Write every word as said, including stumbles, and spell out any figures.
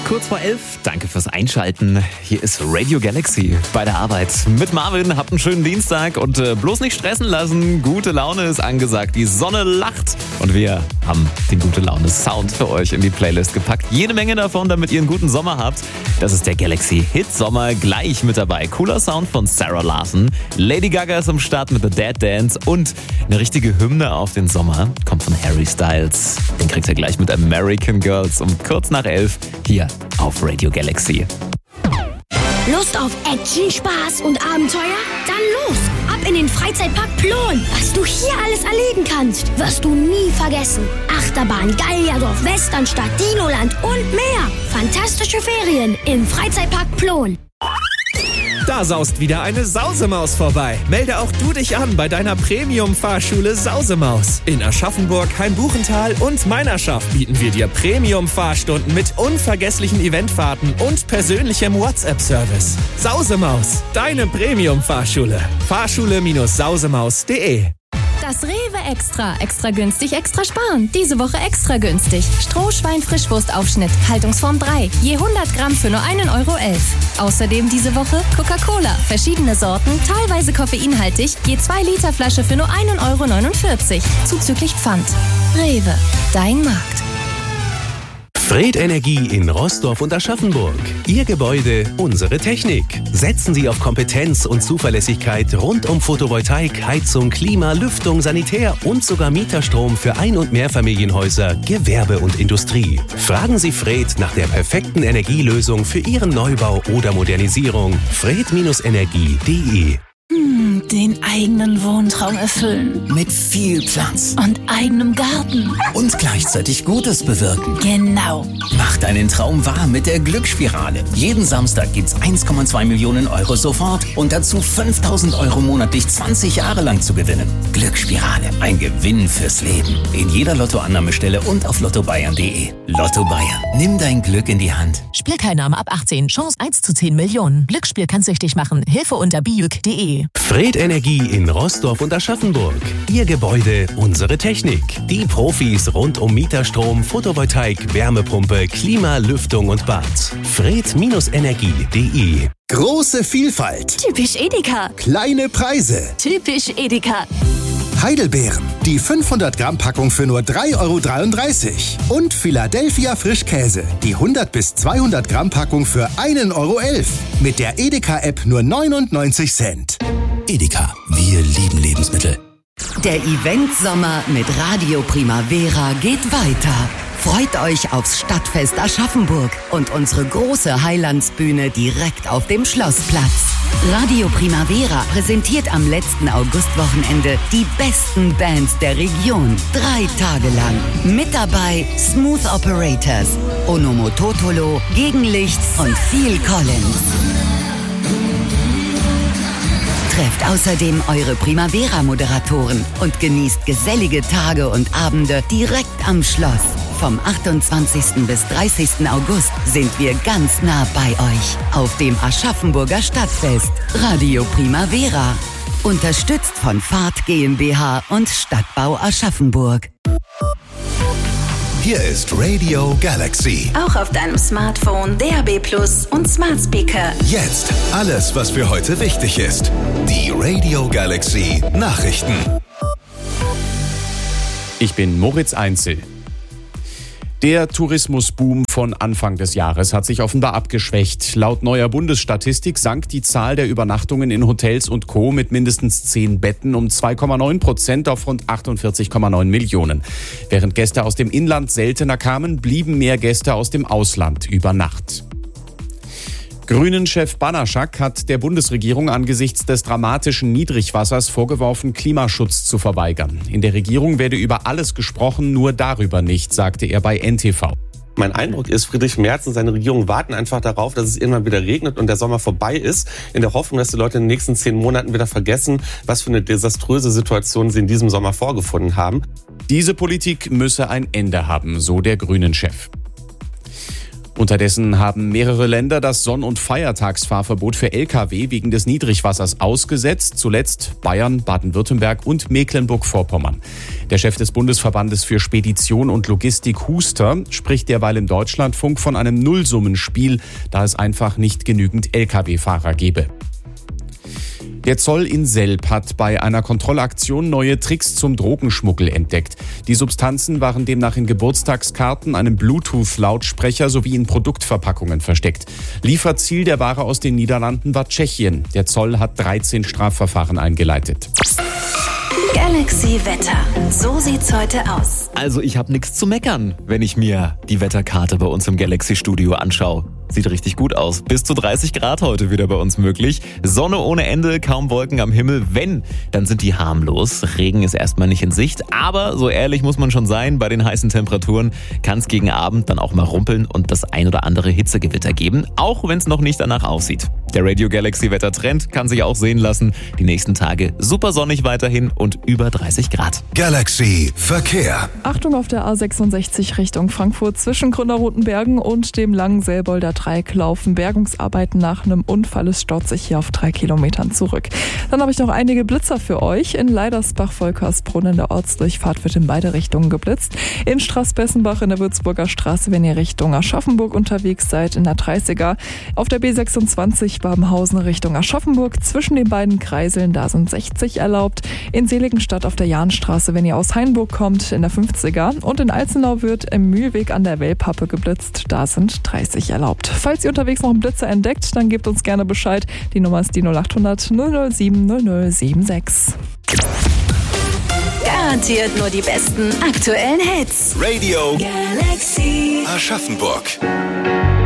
kurz vor elf. Danke fürs Einschalten. Hier ist Radio Galaxy bei der Arbeit mit Marvin. Habt einen schönen Dienstag und äh, bloß nicht stressen lassen. Gute Laune ist angesagt. Die Sonne lacht und wir haben den gute Laune Sound für euch in die Playlist gepackt. Jede Menge davon, damit ihr einen guten Sommer habt. Das ist der Galaxy Hit Sommer gleich mit dabei. Cooler Sound von Sarah Larson. Lady Gaga ist am Start mit The Dead Dance und eine richtige Hymne auf den Sommer kommt von Harry Styles. Den kriegt ihr gleich mit American Girls um kurz nach elf hier auf Radio Galaxy. Lust auf Action, Spaß und Abenteuer? Dann los! Ab in den Freizeitpark Plon! Was du hier alles erleben kannst, wirst du nie vergessen. Achterbahn, Gallierdorf, Westernstadt, Dinoland und mehr. Fantastische Ferien im Freizeitpark Plon. Da saust wieder eine Sausemaus vorbei. Melde auch du dich an bei deiner Premium-Fahrschule Sausemaus. In Aschaffenburg, Hainbuchental und Meinerschaft bieten wir dir Premium-Fahrstunden mit unvergesslichen Eventfahrten und persönlichem WhatsApp-Service. Sausemaus, deine Premium-Fahrschule. Fahrschule Sausemaus punkt de. Das Rewe Extra. Extra günstig, extra sparen. Diese Woche extra günstig. Strohschwein-Frischwurstaufschnitt. Haltungsform drei. Je hundert Gramm für nur einen Euro elf. Außerdem diese Woche Coca-Cola. Verschiedene Sorten, teilweise koffeinhaltig. Je zwei Liter Flasche für nur einen Euro neunundvierzig. Zuzüglich Pfand. Rewe. Dein Markt. Fred Energie in Roßdorf und Aschaffenburg. Ihr Gebäude, unsere Technik. Setzen Sie auf Kompetenz und Zuverlässigkeit rund um Photovoltaik, Heizung, Klima, Lüftung, Sanitär und sogar Mieterstrom für Ein- und Mehrfamilienhäuser, Gewerbe und Industrie. Fragen Sie Fred nach der perfekten Energielösung für Ihren Neubau oder Modernisierung. fred Energie punkt de. Hm, den eigenen Wohntraum erfüllen. Mit viel Platz. Und eigenem Garten. Und gleichzeitig Gutes bewirken. Genau. Mach deinen Traum wahr mit der Glücksspirale. Jeden Samstag gibt's eins Komma zwei Millionen Euro sofort und dazu fünftausend Euro monatlich zwanzig Jahre lang zu gewinnen. Glücksspirale. Ein Gewinn fürs Leben. In jeder Lottoannahmestelle und auf lotto bayern punkt de. Lotto Bayern. Nimm dein Glück in die Hand. Spielteilnahme ab achtzehn. Chance eins zu zehn Millionen. Glücksspiel kann süchtig machen. Hilfe unter bijuk punkt de. Fred Energie in Roßdorf und Aschaffenburg. Ihr Gebäude, unsere Technik. Die Profis rund um Mieterstrom, Photovoltaik, Wärmepumpe, Klima, Lüftung und Bad. fred Energie punkt de. Große Vielfalt. Typisch Edeka. Kleine Preise. Typisch Edeka. Heidelbeeren. Die fünfhundert Gramm Packung für nur drei Euro dreiunddreißig. Und Philadelphia Frischkäse. Die hundert bis zweihundert Gramm Packung für einen Euro elf. Mit der Edeka-App nur neunundneunzig Cent. Edeka. Wir lieben Lebensmittel. Der Event-Sommer mit Radio Primavera geht weiter. Freut euch aufs Stadtfest Aschaffenburg und unsere große Heilandsbühne direkt auf dem Schlossplatz. Radio Primavera präsentiert am letzten Augustwochenende die besten Bands der Region. Drei Tage lang. Mit dabei Smooth Operators, Onomototolo, Gegenlicht und Phil Collins. Trefft außerdem eure Primavera-Moderatoren und genießt gesellige Tage und Abende direkt am Schloss. Vom achtundzwanzigsten bis dreißigsten August sind wir ganz nah bei euch auf dem Aschaffenburger Stadtfest. Radio Primavera. Unterstützt von Fahrt GmbH und Stadtbau Aschaffenburg. Hier ist Radio Galaxy. Auch auf deinem Smartphone, D A B Plus und Smart Speaker. Jetzt alles, was für heute wichtig ist. Die Radio Galaxy Nachrichten. Ich bin Moritz Einzel. Der Tourismusboom von Anfang des Jahres hat sich offenbar abgeschwächt. Laut neuer Bundesstatistik sank die Zahl der Übernachtungen in Hotels und Co. mit mindestens zehn Betten um zwei Komma neun Prozent auf rund achtundvierzig Komma neun Millionen. Während Gäste aus dem Inland seltener kamen, blieben mehr Gäste aus dem Ausland über Nacht. Grünen-Chef Banaschak hat der Bundesregierung angesichts des dramatischen Niedrigwassers vorgeworfen, Klimaschutz zu verweigern. In der Regierung werde über alles gesprochen, nur darüber nicht, sagte er bei N T V. Mein Eindruck ist, Friedrich Merz und seine Regierung warten einfach darauf, dass es irgendwann wieder regnet und der Sommer vorbei ist, in der Hoffnung, dass die Leute in den nächsten zehn Monaten wieder vergessen, was für eine desaströse Situation sie in diesem Sommer vorgefunden haben. Diese Politik müsse ein Ende haben, so der Grünen-Chef. Unterdessen haben mehrere Länder das Sonn- und Feiertagsfahrverbot für L K W wegen des Niedrigwassers ausgesetzt. Zuletzt Bayern, Baden-Württemberg und Mecklenburg-Vorpommern. Der Chef des Bundesverbandes für Spedition und Logistik, Huster, spricht derweil im Deutschlandfunk von einem Nullsummenspiel, da es einfach nicht genügend L K W-Fahrer gebe. Der Zoll in Selb hat bei einer Kontrollaktion neue Tricks zum Drogenschmuggel entdeckt. Die Substanzen waren demnach in Geburtstagskarten, einem Bluetooth-Lautsprecher sowie in Produktverpackungen versteckt. Lieferziel der Ware aus den Niederlanden war Tschechien. Der Zoll hat dreizehn Strafverfahren eingeleitet. Galaxy Wetter. So sieht's heute aus. Also ich habe nichts zu meckern, wenn ich mir die Wetterkarte bei uns im Galaxy Studio anschaue. Sieht richtig gut aus. Bis zu dreißig Grad heute wieder bei uns möglich. Sonne ohne Ende, kaum Wolken am Himmel. Wenn, dann sind die harmlos. Regen ist erstmal nicht in Sicht. Aber so ehrlich muss man schon sein, bei den heißen Temperaturen kann es gegen Abend dann auch mal rumpeln und das ein oder andere Hitzegewitter geben. Auch wenn es noch nicht danach aussieht. Der Radio Galaxy Wettertrend kann sich auch sehen lassen. Die nächsten Tage super sonnig weiterhin und über dreißig Grad. Galaxy Verkehr. Achtung auf der A sechsundsechzig Richtung Frankfurt zwischen Gründer-Rotenbergen und dem langen Selbolder Dreieck laufen Bergungsarbeiten nach einem Unfall. Es staut sich hier auf drei Kilometern zurück. Dann habe ich noch einige Blitzer für euch. In Leidersbach-Volkersbrunn in der Ortsdurchfahrt wird in beide Richtungen geblitzt. In Straßbessenbach in der Würzburger Straße, wenn ihr Richtung Aschaffenburg unterwegs seid, in der dreißiger. Auf der B sechsundzwanzig Babenhausen Richtung Aschaffenburg zwischen den beiden Kreiseln, da sind sechzig erlaubt. In Seligenstadt auf der Jahnstraße, wenn ihr aus Hainburg kommt, in der fünfziger. Und in Alzenau wird im Mühlweg an der Wellpappe geblitzt, da sind dreißig erlaubt. Falls ihr unterwegs noch einen Blitzer entdeckt, dann gebt uns gerne Bescheid. Die Nummer ist die null acht hundert null null sieben null null sieben sechs. Garantiert nur die besten aktuellen Hits. Radio Galaxy Aschaffenburg.